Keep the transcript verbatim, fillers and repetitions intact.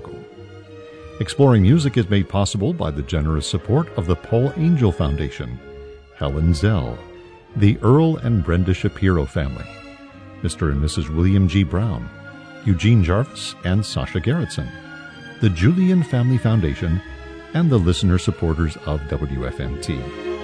Chicago. Exploring Music is made possible by the generous support of the Paul Angel Foundation, Helen Zell, the Earl and Brenda Shapiro family, Mister and Missus William G. Brown, Eugene Jarvis and Sasha Gerritsen, the Julian Family Foundation, and the listener supporters of W F M T.